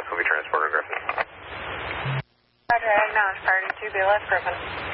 Covey Transporter Griffin. Roger, I acknowledge priority 2, be left Griffin.